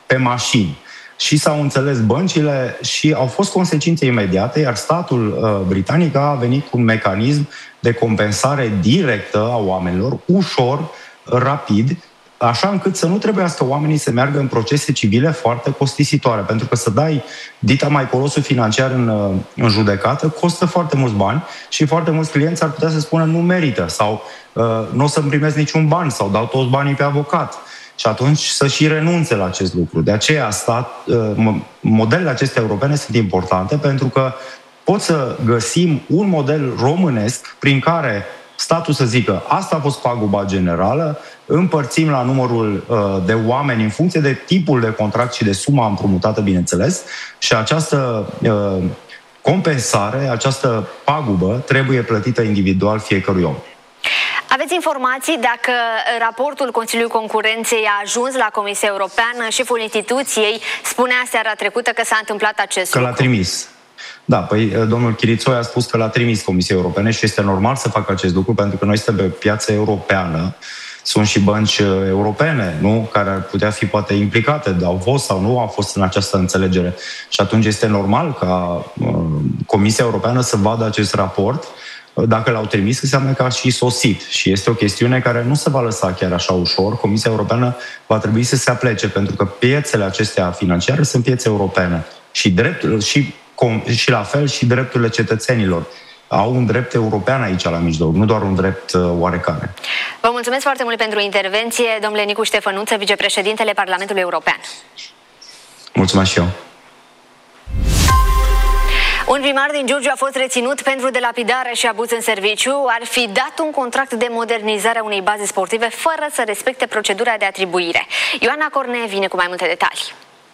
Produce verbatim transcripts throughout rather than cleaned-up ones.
pe mașini. Și s-au înțeles băncile și au fost consecințe imediate, iar statul uh, britanic a venit cu un mecanism de compensare directă a oamenilor, ușor, rapid, așa încât să nu trebuiască oamenii să meargă în procese civile foarte costisitoare, pentru că să dai dita mai colosul financiar în, în judecată costă foarte mulți bani și foarte mulți clienți ar putea să spună nu merită sau uh, nu o să-mi primesc niciun ban sau dau toți banii pe avocat. Și atunci să și renunțe la acest lucru. De aceea stat, uh, modelele acestea europene sunt importante pentru că pot să găsim un model românesc prin care statul să zică asta a fost paguba generală, împărțim la numărul uh, de oameni în funcție de tipul de contract și de suma împrumutată, bineînțeles, și această uh, compensare, această pagubă trebuie plătită individual fiecărui om. Aveți informații dacă raportul Consiliului Concurenței a ajuns la Comisia Europeană? Șeful instituției spunea seara trecută că s-a întâmplat acest că lucru. Că l-a trimis. Da, păi domnul Chirițoi a spus că l-a trimis Comisiei Europene și este normal să facă acest lucru pentru că noi suntem pe piața europeană. Sunt și bănci europene, nu? Care ar putea fi poate implicate, au fost sau nu au fost în această înțelegere. Și atunci este normal ca uh, Comisia Europeană să vadă acest raport. Dacă l-au trimis, înseamnă că a și sosit. Și este o chestiune care nu se va lăsa chiar așa ușor. Comisia Europeană va trebui să se aplece, pentru că piețele acestea financiare sunt piețe europene. Și, drept, și, și la fel și drepturile cetățenilor. Au un drept european aici la mijloc, nu doar un drept uh, oarecare. Vă mulțumesc foarte mult pentru intervenție, domnule Nicu Ștefănuță, vicepreședintele Parlamentului European. Mulțumesc și eu. Un primar din Giurgiu a fost reținut pentru delapidare și abuz în serviciu. Ar fi dat un contract de modernizare a unei baze sportive fără să respecte procedura de atribuire. Ioana Corne vine cu mai multe detalii.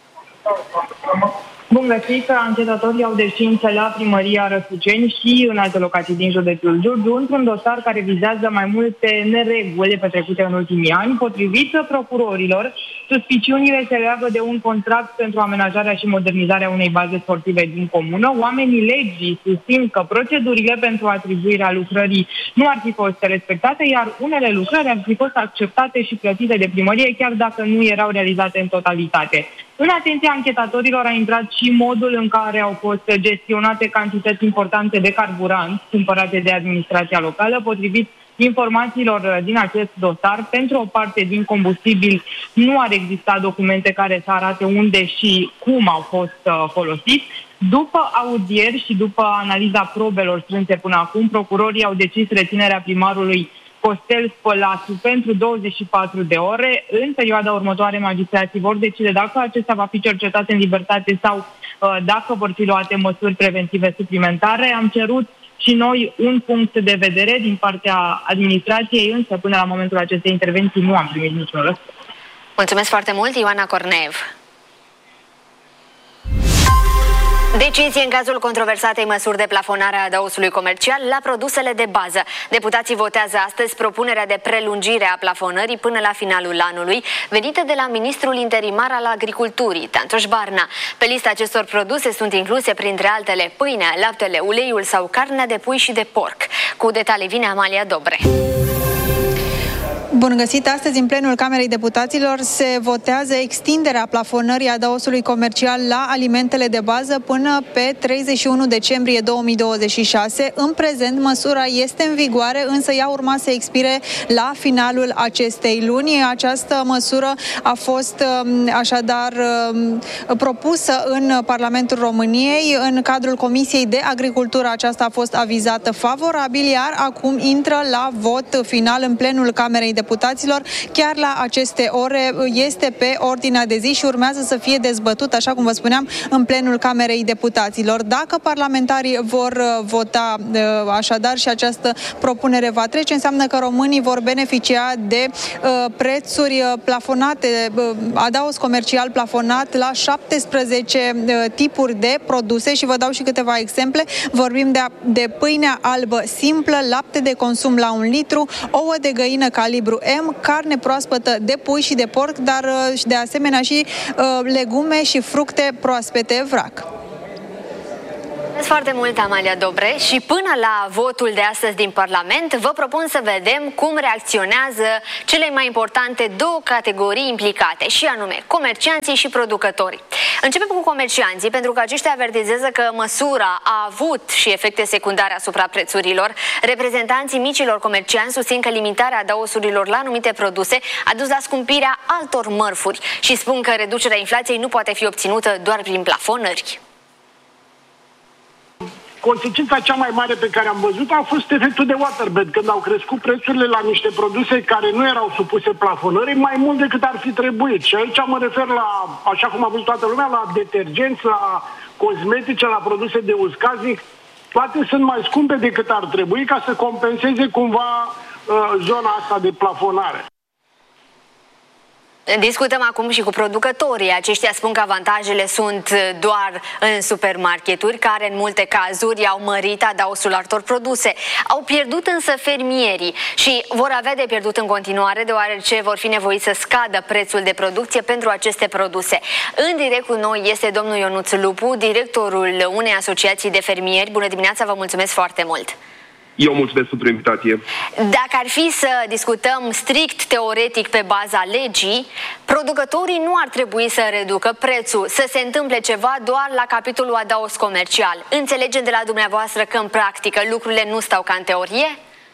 Bun găsit, anchetatorii au descins la primăria Răsuceni și în alte locații din județul Giurgiu într-un dosar care vizează mai multe nereguli petrecute în ultimii ani. Potrivit procurorilor, suspiciunile se leagă de un contract pentru amenajarea și modernizarea unei baze sportive din comună. Oamenii legii susțin că procedurile pentru atribuirea lucrării nu ar fi fost respectate, iar unele lucrări ar fi fost acceptate și plătite de primărie, chiar dacă nu erau realizate în totalitate. În atenția anchetatorilor a intrat și modul în care au fost gestionate cantități importante de carburant cumpărate de administrația locală. Potrivit informațiilor din acest dosar, pentru o parte din combustibil nu ar exista documente care să arate unde și cum au fost folosiți. După audieri și după analiza probelor strânse până acum, procurorii au decis reținerea primarului Costel Spălasu pentru douăzeci și patru de ore. În perioada următoare, magistrații vor decide dacă acesta va fi cercetat în libertate sau uh, dacă vor fi luate măsuri preventive suplimentare. Am cerut și noi un punct de vedere din partea administrației, însă până la momentul acestei intervenții nu am primit niciun răspuns. Mulțumesc foarte mult, Ioana Corneev. Decizie în cazul controversatei măsuri de plafonare a adaosului comercial la produsele de bază. Deputații votează astăzi propunerea de prelungire a plafonării până la finalul anului, venită de la ministrul interimar al agriculturii, Tantoș Barna. Pe lista acestor produse sunt incluse, printre altele, pâinea, laptele, uleiul sau carnea de pui și de porc. Cu detalii vine Amalia Dobre. Bun găsit! Astăzi, în plenul Camerei Deputaților, se votează extinderea plafonării adaosului comercial la alimentele de bază până pe treizeci și unu decembrie două mii douăzeci și șase. În prezent, măsura este în vigoare, însă ea urma să expire la finalul acestei luni. Această măsură a fost așadar propusă în Parlamentul României. În cadrul Comisiei de Agricultură aceasta a fost avizată favorabil, iar acum intră la vot final în plenul Camerei Deputaților. Deputaților. Chiar la aceste ore este pe ordinea de zi și urmează să fie dezbătut, așa cum vă spuneam, în plenul Camerei Deputaților. Dacă parlamentarii vor vota așadar și această propunere va trece, înseamnă că românii vor beneficia de uh, prețuri plafonate, uh, adaos comercial plafonat la șaptesprezece uh, tipuri de produse și vă dau și câteva exemple. Vorbim de, de pâinea albă simplă, lapte de consum la un litru, ouă de găină calibru M, carne proaspătă de pui și de porc, dar și de asemenea și uh, legume și fructe proaspete vrac. Mulțumesc foarte mult, Amalia Dobre, și până la votul de astăzi din Parlament vă propun să vedem cum reacționează cele mai importante două categorii implicate, și anume comercianții și producătorii. Începem cu comercianții, pentru că aceștia avertizează că măsura a avut și efecte secundare asupra prețurilor. Reprezentanții micilor comercianți susțin că limitarea adaosurilor la anumite produse a dus la scumpirea altor mărfuri și spun că reducerea inflației nu poate fi obținută doar prin plafonări. Consecința cea mai mare pe care am văzut a fost efectul de waterbed, când au crescut prețurile la niște produse care nu erau supuse plafonării mai mult decât ar fi trebuit. Și aici mă refer la, așa cum a văzut toată lumea, la detergenți, la cosmetice, la produse de uz casnic. Toate sunt mai scumpe decât ar trebui ca să compenseze cumva uh, zona asta de plafonare. Discutăm acum și cu producătorii. Aceștia spun că avantajele sunt doar în supermarketuri, care în multe cazuri au mărit adaosul altor produse. Au pierdut însă fermierii și vor avea de pierdut în continuare, deoarece vor fi nevoiți să scadă prețul de producție pentru aceste produse. În direct cu noi este domnul Ionuț Lupu, directorul unei asociații de fermieri. Bună dimineața, vă mulțumesc foarte mult! Eu mulțumesc pentru invitație. Dacă ar fi să discutăm strict teoretic pe baza legii, producătorii nu ar trebui să reducă prețul, să se întâmple ceva doar la capitolul adaos comercial. Înțelegem de la dumneavoastră că în practică lucrurile nu stau ca în teorie?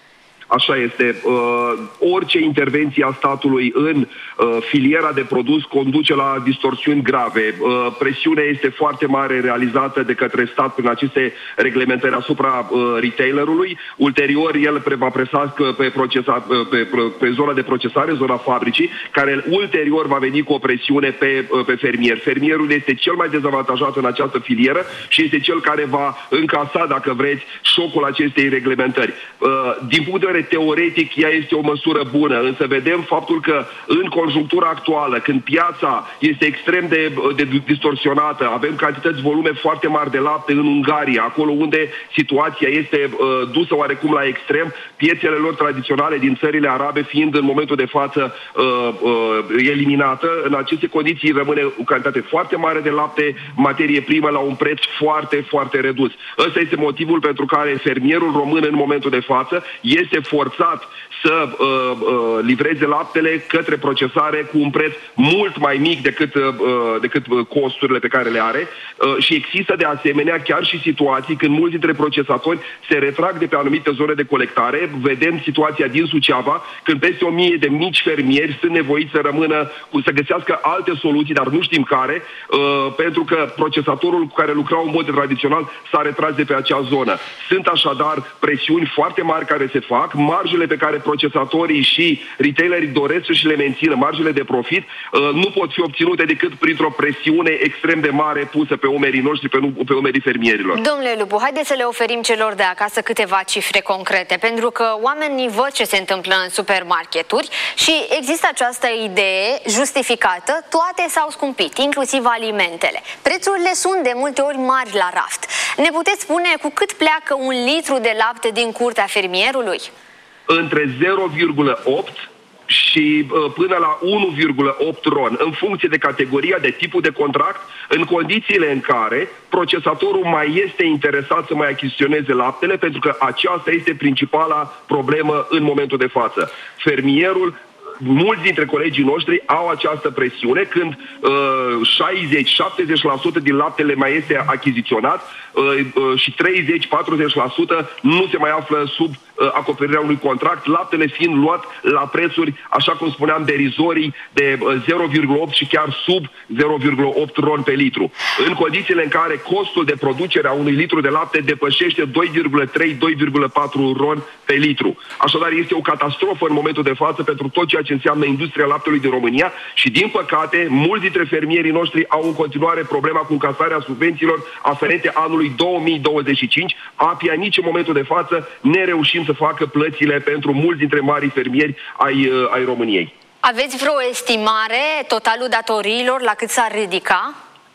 Așa este. Uh, orice intervenție a statului în uh, filiera de produs conduce la distorsiuni grave. Uh, presiunea este foarte mare realizată de către stat prin aceste reglementări asupra uh, retailerului. Ulterior, el va presa pe, procesa, pe, pe zona de procesare, zona fabricii, care ulterior va veni cu o presiune pe, pe fermier. Fermierul este cel mai dezavantajat în această filieră și este cel care va încasa, dacă vreți, șocul acestei reglementări. Uh, din punct de vedere teoretic, ea este o măsură bună, însă vedem faptul că în conjunctura actuală, când piața este extrem de, de distorsionată, avem cantități, volume foarte mari de lapte în Ungaria, acolo unde situația este uh, dusă oarecum la extrem, piețele lor tradiționale din țările arabe fiind în momentul de față uh, uh, eliminată. În aceste condiții rămâne o cantitate foarte mare de lapte, materie primă la un preț foarte, foarte redus. Ăsta este motivul pentru care fermierul român în momentul de față este forțat să uh, uh, livreze laptele către procesare cu un preț mult mai mic decât, uh, decât costurile pe care le are uh, și există de asemenea chiar și situații când mulți dintre procesatori se retrag de pe anumite zone de colectare. Vedem situația din Suceava, când peste o mie de mici fermieri sunt nevoiți să rămână, să găsească alte soluții, dar nu știm care, uh, pentru că procesatorul cu care lucrau în mod tradițional s-a retras de pe acea zonă. Sunt așadar presiuni foarte mari care se fac, marjele pe care procesatorii și retailerii doresc să și le mențină, marjele de profit, nu pot fi obținute decât printr-o presiune extrem de mare pusă pe umerii noștri, pe, pe umerii fermierilor. Domnule Lupu, haideți să le oferim celor de acasă câteva cifre concrete, pentru că oamenii văd ce se întâmplă în supermarketuri și există această idee justificată, toate s-au scumpit, inclusiv alimentele. Prețurile sunt de multe ori mari la raft. Ne puteți spune cu cât pleacă un litru de lapte din curtea fermierului? Între zero virgulă opt și uh, până la unu virgulă opt ron, în funcție de categoria, de tipul de contract, în condițiile în care procesatorul mai este interesat să mai achiziționeze laptele, pentru că aceasta este principala problemă în momentul de față. Fermierul, mulți dintre colegii noștri au această presiune când uh, șaizeci șaptezeci la sută din laptele mai este achiziționat uh, uh, și treizeci patruzeci la sută nu se mai află sub uh, acoperirea unui contract, laptele fiind luat la prețuri, așa cum spuneam, derizorii de uh, zero virgulă opt și chiar sub zero virgulă opt ron pe litru. În condițiile în care costul de producere a unui litru de lapte depășește doi virgulă trei doi virgulă patru ron pe litru. Așadar, este o catastrofă în momentul de față pentru tot ceea ce înseamnă industria laptelui din România și, din păcate, mulți dintre fermierii noștri au în continuare problema cu încasarea subvențiilor aferente anului două mii douăzeci și cinci. A P I A nici în momentul de față ne reușim să facă plățile pentru mulți dintre marii fermieri ai, ai României. Aveți vreo estimare totalul datoriilor la cât s-ar ridica?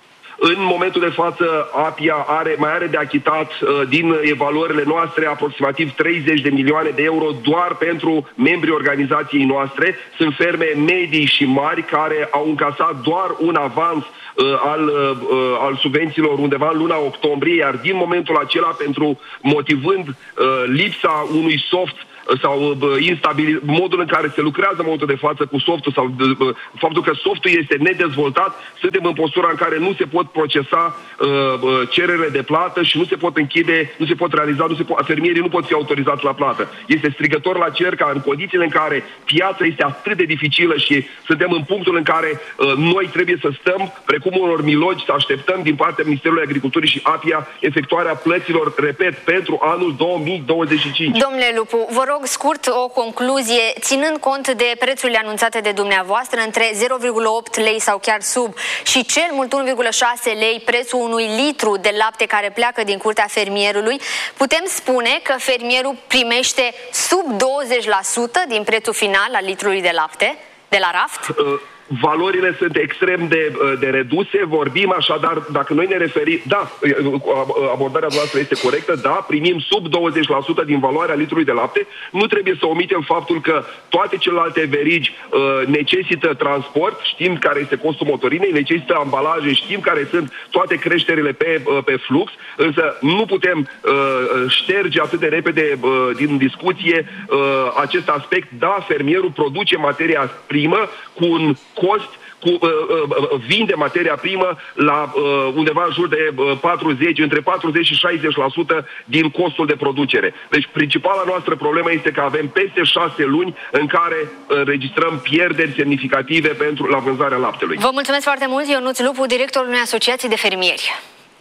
În momentul de față, Apia are, mai are de achitat uh, din evaluările noastre aproximativ treizeci de milioane de euro doar pentru membrii organizației noastre. Sunt ferme medii și mari care au încasat doar un avans uh, al, uh, al subvențiilor undeva în luna octombrie, iar din momentul acela, pentru motivând uh, lipsa unui soft sau instabil, modul în care se lucrează în momentul de față cu softul sau uh, faptul că softul este nedezvoltat, suntem în postura în care nu se pot procesa uh, cerere de plată și nu se pot închide, nu se pot realiza, nu se pot, fermierii nu pot fi autorizați la plată. Este strigător la cer ca în condițiile în care piața este atât de dificilă și suntem în punctul în care uh, noi trebuie să stăm precum unor milogi, să așteptăm din partea Ministerului Agriculturii și Apia efectuarea plăților, repet, pentru anul două mii douăzeci și cinci. Domnule Lupu, vă rog scurt o concluzie, ținând cont de prețurile anunțate de dumneavoastră între zero virgulă opt lei sau chiar sub și cel mult unu virgulă șase lei prețul unui litru de lapte care pleacă din curtea fermierului, putem spune că fermierul primește sub douăzeci la sută din prețul final al litrului de lapte de la raft? Uh. Valorile sunt extrem de, de reduse, vorbim așadar, dacă noi ne referim, da, abordarea noastră este corectă, da, primim sub douăzeci la sută din valoarea litrului de lapte, nu trebuie să omitem faptul că toate celelalte verigi uh, necesită transport, știm care este costul motorinei, necesită ambalaje, știm care sunt toate creșterile pe, uh, pe flux, însă nu putem uh, șterge atât de repede uh, din discuție uh, acest aspect, da, fermierul produce materia primă cu un cost, cu, uh, uh, vinde materia primă la uh, undeva în jur de uh, patruzeci, între patruzeci și șaizeci la sută din costul de producere. Deci principala noastră problemă este că avem peste șase luni în care înregistrăm pierderi semnificative pentru la vânzarea laptelui. Vă mulțumesc foarte mult, Ionuț Lupu, directorul unei asociații de fermieri.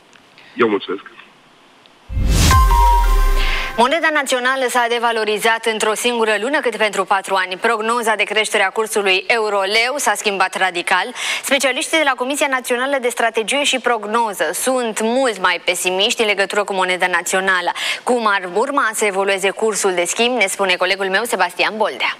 Eu mulțumesc. Moneda națională s-a devalorizat într-o singură lună cât pentru patru ani. Prognoza de creștere a cursului euro-leu s-a schimbat radical. Specialiștii de la Comisia Națională de Strategie și Prognoză sunt mult mai pesimiști în legătură cu moneda națională. Cum ar urma să evolueze cursul de schimb, ne spune colegul meu Sebastian Boldea.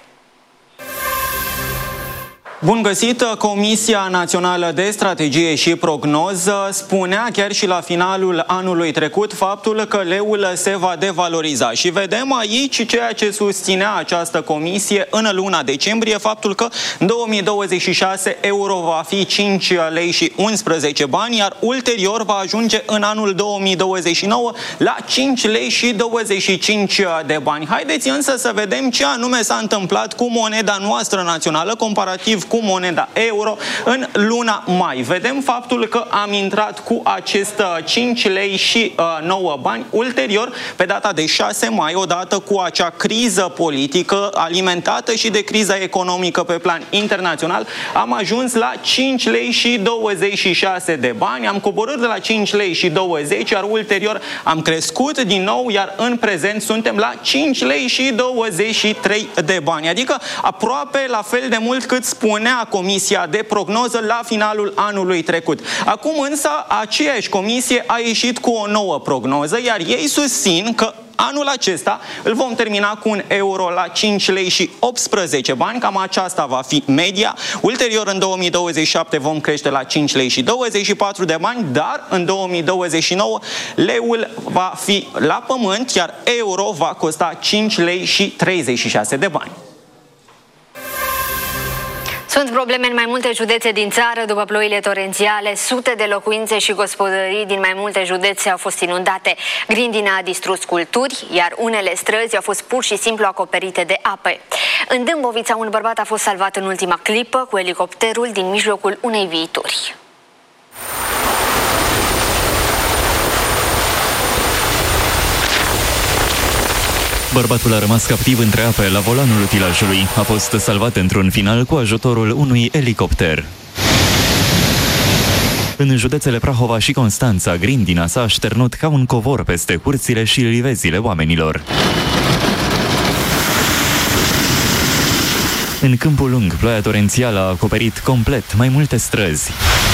Bun găsit! Comisia Națională de Strategie și Prognoză spunea chiar și la finalul anului trecut faptul că leul se va devaloriza și vedem aici ceea ce susținea această comisie în luna decembrie, faptul că în două mii douăzeci și șase euro va fi cinci lei și unsprezece bani, iar ulterior va ajunge în anul două mii douăzeci și nouă la cinci lei și douăzeci și cinci de bani. Haideți însă să vedem ce anume s-a întâmplat cu moneda noastră națională comparativ cu moneda euro în luna mai. Vedem faptul că am intrat cu acest cinci lei și nouă bani. Ulterior, pe data de șase mai, odată cu acea criză politică alimentată și de criza economică pe plan internațional, am ajuns la cinci lei și douăzeci și șase de bani. Am coborât de la cinci lei și douăzeci, iar ulterior am crescut din nou, iar în prezent suntem la cinci lei și douăzeci și trei de bani. Adică aproape la fel de mult cât spune Comisia de Prognoză la finalul anului trecut. Acum însă aceeași comisie a ieșit cu o nouă prognoză, iar ei susțin că anul acesta îl vom termina cu un euro la cinci lei și optsprezece bani, cam aceasta va fi media. Ulterior, în două mii douăzeci și șapte vom crește la cinci lei și douăzeci și patru de bani, dar în două mii douăzeci și nouă leul va fi la pământ, iar euro va costa cinci lei și treizeci și șase de bani. Sunt probleme în mai multe județe din țară după ploile torențiale. Sute de locuințe și gospodării din mai multe județe au fost inundate. Grindina a distrus culturi, iar unele străzi au fost pur și simplu acoperite de ape. În Dâmbovița, un bărbat a fost salvat în ultima clipă cu elicopterul din mijlocul unei viituri. Bărbatul a rămas captiv între ape la volanul utilajului. A fost salvat într-un final cu ajutorul unui elicopter. În județele Prahova și Constanța, grindina s-a așternut ca un covor peste curțile și livezile oamenilor. În Câmpul Lung, ploaia torențială a acoperit complet mai multe străzi.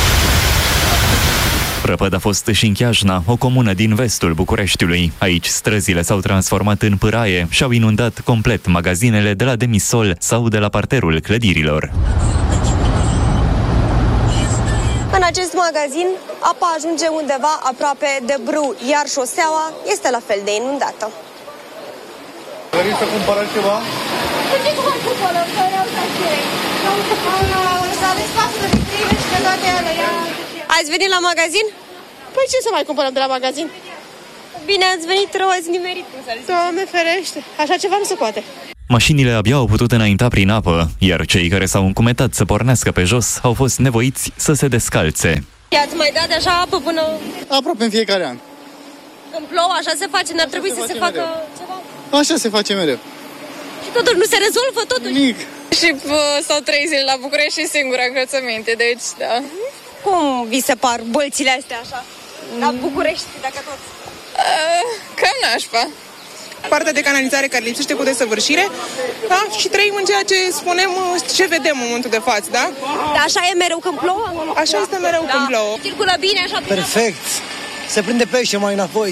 Prăpăd a fost și în Chiajna, o comună din vestul Bucureștiului. Aici străzile s-au transformat în pâraie și au inundat complet magazinele de la demisol sau de la parterul clădirilor. În acest magazin, apa ajunge undeva aproape de brâu, iar șoseaua este la fel de inundată. Doriți să cumpărați ceva? Ce cum cumpărăm? Că vreau să aveți patru de vitrine și de toate alea. Ați venit la magazin? Păi ce să mai cumpărăm de la magazin? Bine ați venit, rău ați nimerit, cum s-a zis. Doamne ferește, așa ceva nu se poate. Mașinile abia au putut înainta prin apă, iar cei care s-au încumetat să pornească pe jos au fost nevoiți să se descalțe. I-ați mai dat așa apă până... Aproape în fiecare an. Când plouă, așa se face, n-ar trebui să se facă ceva? Așa se face mereu. Și totuși nu se rezolvă totuși? Nimic. Și stau trei zile la București și singura încălțăminte, deci da. Cum vi se par bălțile astea așa? La București, dacă tot? Uh, cam nașpa. Partea de canalizare care lipsește cu desăvârșire, da? Și trăim în ceea ce spunem, ce vedem în momentul de față, da? Dar așa e mereu când plouă? Așa este mereu da. Când plouă. Circulă bine așa? Perfect! Se prinde pește mai înapoi.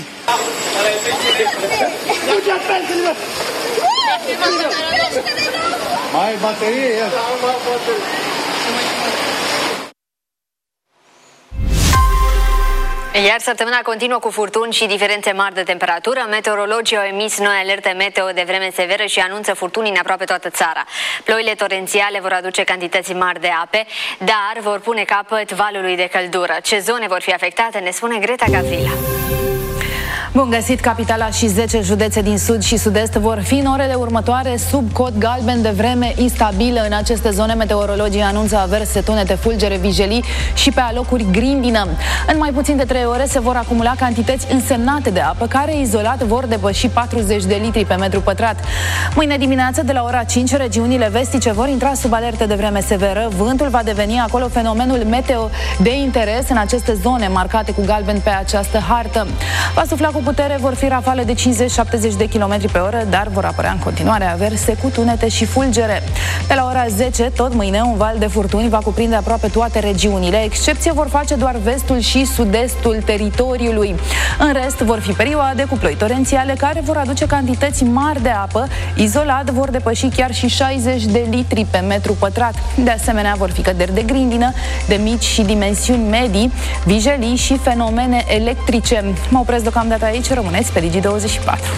Mai baterie, ia. Iar săptămâna continuă cu furtuni și diferențe mari de temperatură. Meteorologii au emis noi alerte meteo de vreme severă și anunță furtuni în aproape toată țara. Ploile torențiale vor aduce cantități mari de ape, dar vor pune capăt valului de căldură. Ce zone vor fi afectate, ne spune Greta Gavrila. Bun găsit, capitala și zece județe din sud și sud-est vor fi în orele următoare sub cod galben de vreme instabilă. În aceste zone, meteorologii anunță averse, tunete, fulgere, vijelii și pe alocuri grindină. În mai puțin de trei ore se vor acumula cantități însemnate de apă, care izolat vor depăși patruzeci de litri pe metru pătrat. Mâine dimineață, de la ora cinci, regiunile vestice vor intra sub alertă de vreme severă. Vântul va deveni acolo fenomenul meteo de interes în aceste zone marcate cu galben pe această hartă. Va sufla cu putere, vor fi rafale de cincizeci șaptezeci de kilometri pe oră, dar vor apărea în continuare averse cu tunete și fulgere. Pe la ora zece, tot mâine, un val de furtuni va cuprinde aproape toate regiunile. Excepție vor face doar vestul și sud-estul teritoriului. În rest, vor fi perioade cu ploi torențiale care vor aduce cantități mari de apă. Izolat vor depăși chiar și șaizeci de litri pe metru pătrat. De asemenea, vor fi căderi de grindină de mici și dimensiuni medii, vijelii și fenomene electrice. Mă opresc deocamdată aici, rămâneți pe Digi douăzeci și patru.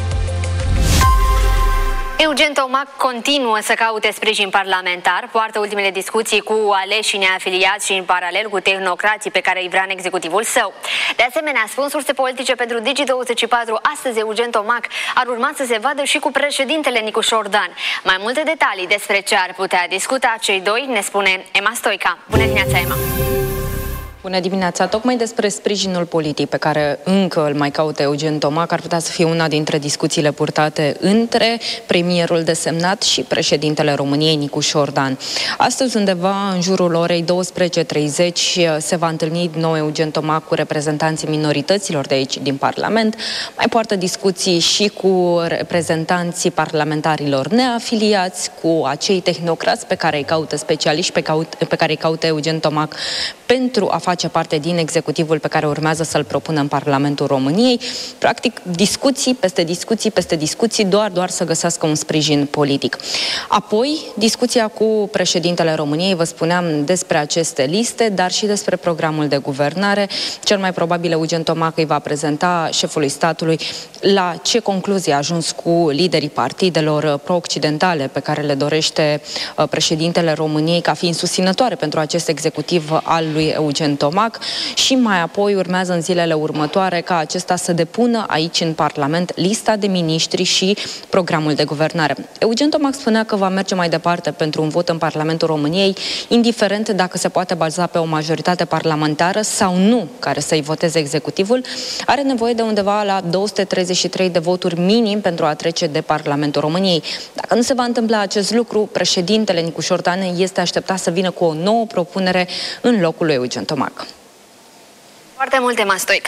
Eugen Tomac continuă să caute sprijin parlamentar, poartă ultimele discuții cu aleșii neafiliați și în paralel cu tehnocrații pe care îi vrea în executivul său. De asemenea, spun surse politice pentru Digi douăzeci și patru, astăzi Eugen Tomac ar urma să se vadă și cu președintele Nicu Șordan. Mai multe detalii despre ce ar putea discuta cei doi ne spune Emma Stoica. Bună dimineața, Emma! Bună dimineața! Tocmai despre sprijinul politic pe care încă îl mai caută Eugen Tomac ar putea să fie una dintre discuțiile purtate între premierul desemnat și președintele României, Nicu Șordan. Astăzi, undeva în jurul orei douăsprezece treizeci, se va întâlni din nou Eugen Tomac cu reprezentanții minorităților de aici din Parlament. Mai poartă discuții și cu reprezentanții parlamentarilor neafiliați, cu acei tehnocrați pe care îi caută specialiști, pe, caut, pe care îi caută Eugen Tomac pentru a face parte din executivul pe care urmează să-l propună în Parlamentul României. Practic, discuții peste discuții peste discuții, doar, doar să găsească un sprijin politic. Apoi, discuția cu președintele României, vă spuneam despre aceste liste, dar și despre programul de guvernare. Cel mai probabil Eugen Tomac îi va prezenta șefului statului la ce concluzie a ajuns cu liderii partidelor pro-occidentale pe care le dorește președintele României ca fiind susținătoare pentru acest executiv al lui Eugen Tomac și mai apoi urmează în zilele următoare ca acesta să depună aici în Parlament lista de miniștri și programul de guvernare. Eugen Tomac spunea că va merge mai departe pentru un vot în Parlamentul României, indiferent dacă se poate baza pe o majoritate parlamentară sau nu care să-i voteze executivul. Are nevoie de undeva la două sute treizeci și trei de voturi minim pentru a trece de Parlamentul României. Dacă nu se va întâmpla acest lucru, președintele Nicu Șordan este așteptat să vină cu o nouă propunere în locul lui Eugen Tomac. Foarte multe, Mastoica.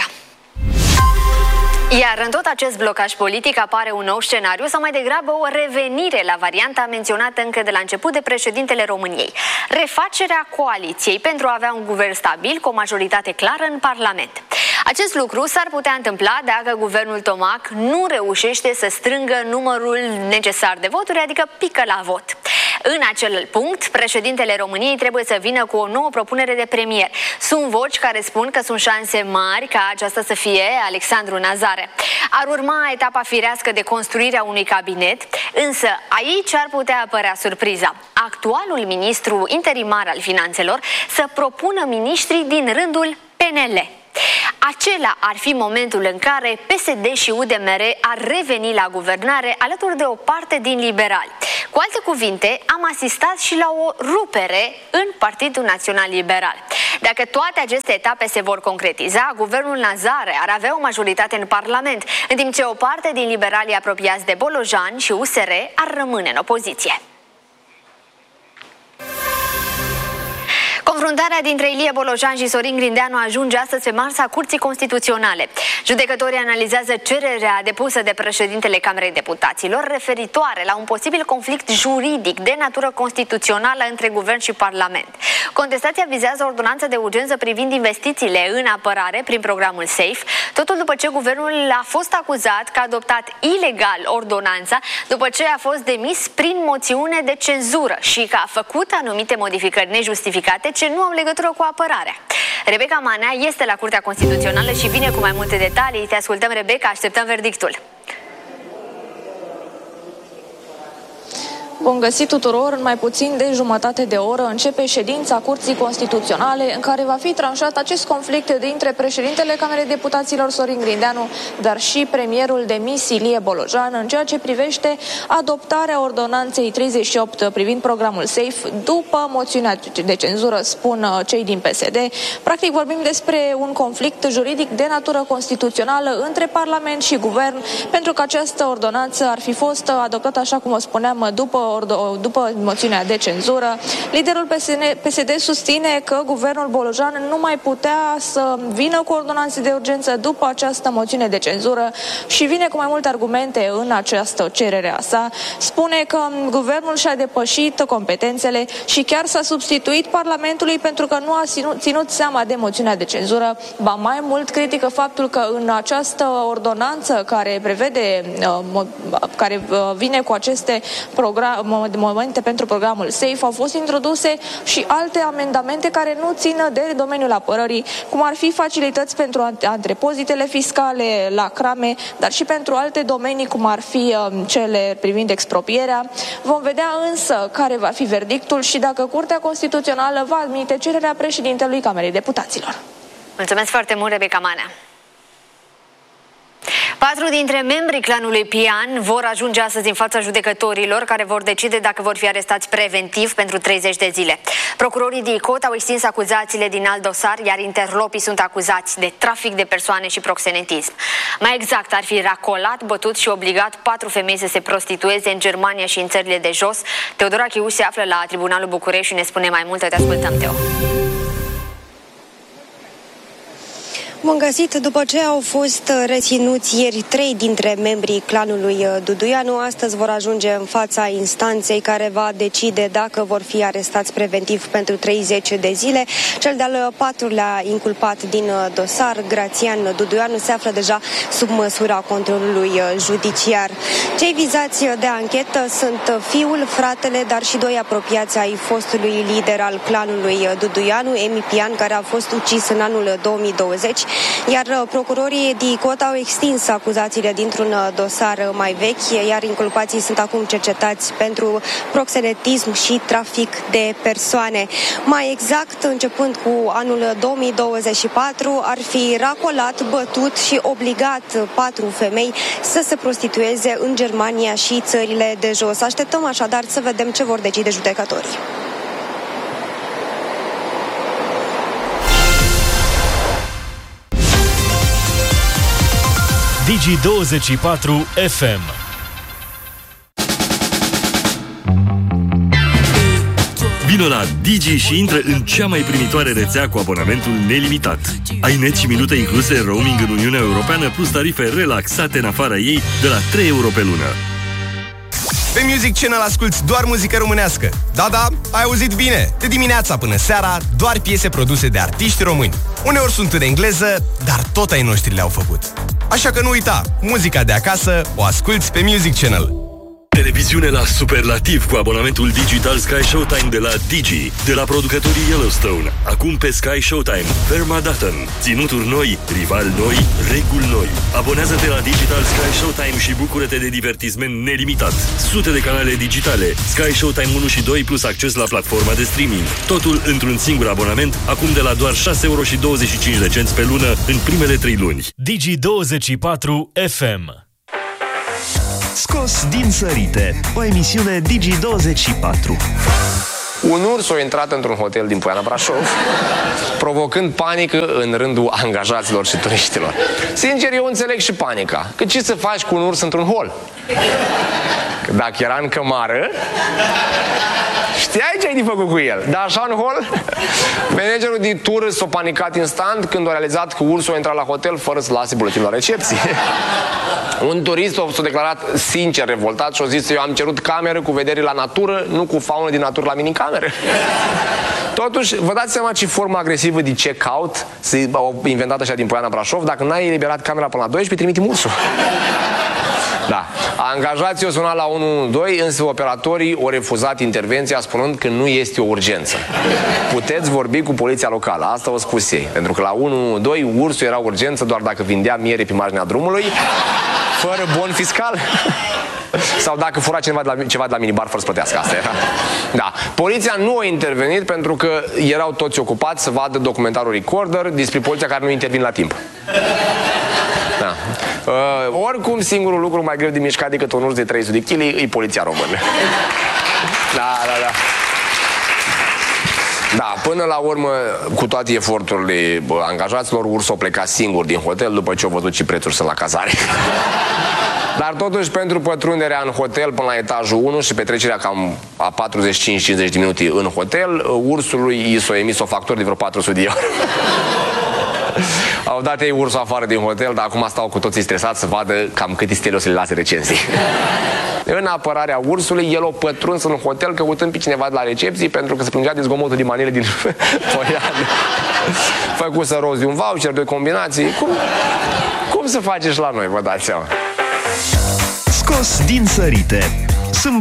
Iar în tot acest blocaj politic apare un nou scenariu sau mai degrabă o revenire la varianta menționată încă de la început de președintele României. Refacerea coaliției pentru a avea un guvern stabil cu o majoritate clară în Parlament. Acest lucru s-ar putea întâmpla dacă guvernul Tomac nu reușește să strângă numărul necesar de voturi, adică pică la vot. În acel punct, președintele României trebuie să vină cu o nouă propunere de premier. Sunt voci care spun că sunt șanse mari ca aceasta să fie Alexandru Nazare. Ar urma etapa firească de construirea unui cabinet, însă aici ar putea apărea surpriza. Actualul ministru interimar al finanțelor să propună miniștri din rândul P N L. Acela ar fi momentul în care P S D și U D M R ar reveni la guvernare alături de o parte din liberali. Cu alte cuvinte, am asistat și la o rupere în Partidul Național Liberal. Dacă toate aceste etape se vor concretiza, guvernul Nazare ar avea o majoritate în Parlament, în timp ce o parte din liberalii apropiați de Bolojan și U S R ar rămâne în opoziție. Confruntarea dintre Ilie Bolojan și Sorin Grindeanu ajunge astăzi pe masa Curții Constituționale. Judecătorii analizează cererea depusă de președintele Camerei Deputaților referitoare la un posibil conflict juridic de natură constituțională între guvern și Parlament. Contestația vizează ordonanța de urgență privind investițiile în apărare prin programul SAFE, totul după ce guvernul a fost acuzat că a adoptat ilegal ordonanța după ce a fost demis prin moțiune de cenzură și că a făcut anumite modificări nejustificate ce nu au legătură cu apărarea. Rebecca Manea este la Curtea Constituțională și vine cu mai multe detalii. Te ascultăm, Rebecca, așteptăm verdictul. Bun găsit tuturor! În mai puțin de jumătate de oră începe ședința Curții Constituționale în care va fi tranșat acest conflict dintre președintele Camerei Deputaților Sorin Grindeanu, dar și premierul demis Ilie Bolojan în ceea ce privește adoptarea ordonanței treizeci și opt privind programul SAFE după moțiunea de cenzură, spun cei din P S D. Practic vorbim despre un conflict juridic de natură constituțională între Parlament și Guvern, pentru că această ordonanță ar fi fost adoptată, așa cum o spuneam, după după moțiunea de cenzură. Liderul P S D susține că guvernul Bolojan nu mai putea să vină cu ordonanțe de urgență după această moțiune de cenzură și vine cu mai multe argumente în această cerere a sa. Spune că guvernul și-a depășit competențele și chiar s-a substituit Parlamentului pentru că nu a ținut seama de moțiunea de cenzură. Ba mai mult, critică faptul că în această ordonanță care prevede, care vine cu aceste programe momente pentru programul SAFE, au fost introduse și alte amendamente care nu țin de domeniul apărării, cum ar fi facilități pentru antrepozitele fiscale la crame, dar și pentru alte domenii, cum ar fi cele privind expropierea. Vom vedea însă care va fi verdictul și dacă Curtea Constituțională va admite cererea președintelui Camerei Deputaților. Mulțumesc foarte mult, Rebecca Manea. Patru dintre membrii clanului Pian vor ajunge astăzi în fața judecătorilor care vor decide dacă vor fi arestați preventiv pentru treizeci de zile. Procurorii DICOT au extins acuzațiile din alt dosar, iar interlopii sunt acuzați de trafic de persoane și proxenetism. Mai exact, ar fi racolat, bătut și obligat patru femei să se prostitueze în Germania și în țările de jos. Teodora Chiu se află la Tribunalul București și ne spune mai multe. Te ascultăm, Teo. Bun găsit! După ce au fost reținuți ieri trei dintre membrii clanului Duduianu, astăzi vor ajunge în fața instanței care va decide dacă vor fi arestați preventiv pentru treizeci de zile. Cel de-al patrulea inculpat din dosar, Grațian Duduianu, se află deja sub măsura controlului judiciar. Cei vizați de anchetă sunt fiul, fratele, dar și doi apropiați ai fostului lider al clanului Duduianu, Emi Pian, care a fost ucis în anul două mii douăzeci. Iar procurorii DICOT au extins acuzațiile dintr-un dosar mai vechi, iar inculpații sunt acum cercetați pentru proxenetism și trafic de persoane. Mai exact, începând cu anul două mii douăzeci și patru, ar fi racolat, bătut și obligat patru femei să se prostitueze în Germania și țările de jos. Așteptăm așadar să vedem ce vor decide judecătorii. Digi douăzeci și patru F M. Vino la Digi și intră în cea mai primitoare rețea cu abonamentul nelimitat. Ai net și minute incluse roaming în Uniunea Europeană plus tarife relaxate în afara ei de la trei euro pe lună. Pe Music Channel asculti doar muzică românească. Da, da, ai auzit bine. De dimineața până seara, doar piese produse de artiști români. Uneori sunt în engleză, dar tot ai noștri le-au făcut. Așa că nu uita, muzica de acasă o asculti pe Music Channel. Televiziune la superlativ cu abonamentul digital Sky Showtime de la Digi, de la producătorii Yellowstone. Acum pe Sky Showtime, Permandatton, ținuturi noi, rivali noi, reguli noi. Abonează-te la Digital Sky Showtime și bucură-te de divertisment nelimitat. Sute de canale digitale, Sky Showtime unu și doi plus acces la platforma de streaming. Totul într-un singur abonament, acum de la doar șase euro și douăzeci și cinci de cenți pe lună în primele trei luni. Digi douăzeci și patru F M. Scos din sărite, o emisiune Digi douăzeci și patru. Un urs a intrat într-un hotel din Poiana Brașov, provocând panică în rândul angajaților și turiștilor. Sincer, eu înțeleg și panica. Că ce să faci cu un urs într-un hol? Că dacă era în cămară, știai ce ai de făcut cu el. Dar așa în hol, managerul de tur s-a panicat instant când a realizat că ursul a intrat la hotel fără să lase buletin la recepție. Un turist s-a declarat sincer revoltat și a zis: eu am cerut cameră cu vedere la natură, nu cu faună din natură la minicameră. Totuși, vă dați seama ce formă agresivă de check-out s-au inventat așa din Poiana Brașov? Dacă n-ai eliberat camera până la doisprezece, trimite ursul. Da. Angajații au sunat la unu unu doi, însă operatorii au refuzat intervenția spunând că nu este o urgență. Puteți vorbi cu poliția locală, asta au spus ei. Pentru că la unu unu doi ursul era urgență doar dacă vindea miere pe marginea drumului, fără bon fiscal. Sau dacă fura cineva de la, ceva de la minibar fără să plătească. Asta era. Da. Poliția nu a intervenit pentru că erau toți ocupați să vadă documentarul Recorder despre poliția care nu intervine la timp. Da. Uh, oricum, singurul lucru mai greu de mișcat decât un urs de trei sute de kilograme e poliția română. Da, da, da. Da, până la urmă, cu toate eforturile bă, angajaților, ursul a plecat singur din hotel după ce au văzut ce prețuri sunt la cazare. Dar totuși, pentru pătrunderea în hotel până la etajul unu și petrecerea cam a patruzeci și cinci cincizeci de minute în hotel, ursului i s-a emis o factură de vreo patru sute de euro. Au dat ei ursul afară din hotel, dar acum stau cu toții stresați să vadă cam câte stele o să le lase recenzii. În apărarea ursului, el a pătruns în hotel căutând pe cineva de la recepție pentru că se plângea de zgomotul de manele din Poiană. Făcuse rost de un voucher, de combinații. Cum, cum să faceți la noi, vă dați seama? Scos din sărite,